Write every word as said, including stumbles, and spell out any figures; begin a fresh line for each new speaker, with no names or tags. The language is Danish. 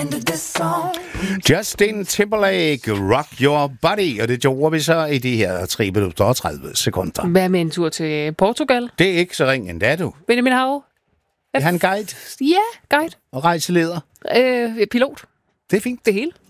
Justin Timberlake, Rock Your Body, og det gjorde vi så i de her tre minutter og tredive sekunder.
Hvad med en tur til Portugal?
Det er ikke så ring endda, du.
Benjamin Hav?
Er han guide?
Ja, guide.
Og rejseleder?
Øh, pilot.
Det er fint.
Det hele.